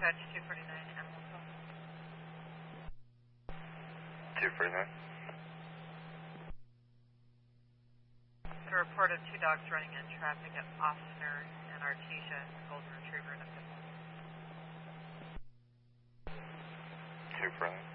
Dispatch 249, animal call. 249. A report of two dogs running in traffic at Ostner and Artesia, golden retriever and a pit bull. 249.